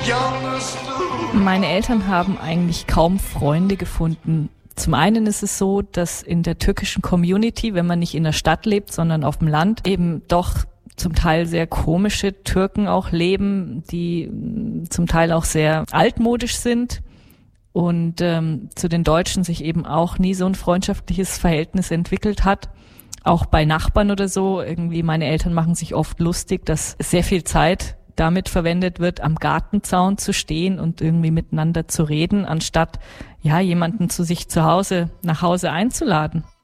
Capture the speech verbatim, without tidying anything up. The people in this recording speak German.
Meine Eltern haben eigentlich kaum Freunde gefunden. Zum einen ist es so, dass in der türkischen Community, wenn man nicht in der Stadt lebt, sondern auf dem Land, eben doch zum Teil sehr komische Türken auch leben, die zum Teil auch sehr altmodisch sind und ähm, zu den Deutschen sich eben auch nie so ein freundschaftliches Verhältnis entwickelt hat. Auch bei Nachbarn oder so, irgendwie meine Eltern machen sich oft lustig, dass sehr viel Zeit damit verwendet wird, am Gartenzaun zu stehen und irgendwie miteinander zu reden, anstatt ja jemanden zu sich zu Hause, nach Hause einzuladen.